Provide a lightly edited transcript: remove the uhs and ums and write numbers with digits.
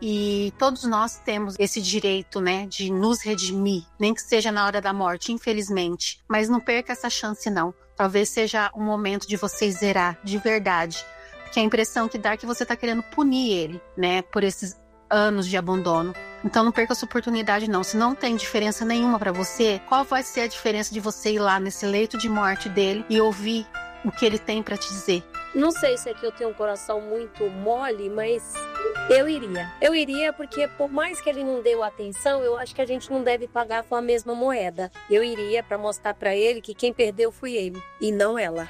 E todos nós temos esse direito, né, de nos redimir, nem que seja na hora da morte, infelizmente. Mas não perca essa chance, não. Talvez seja um momento de você zerar, de verdade. Porque a impressão que dá é que você tá querendo punir ele, né, por esses anos de abandono. Então não perca essa oportunidade, não. Se não tem diferença nenhuma pra você, qual vai ser a diferença de você ir lá nesse leito de morte dele e ouvir o que ele tem pra te dizer? Não sei se aqui eu tenho um coração muito mole, mas eu iria. Eu iria porque, por mais que ele não deu atenção, eu acho que a gente não deve pagar com a mesma moeda. Eu iria pra mostrar pra ele que quem perdeu fui ele e não ela.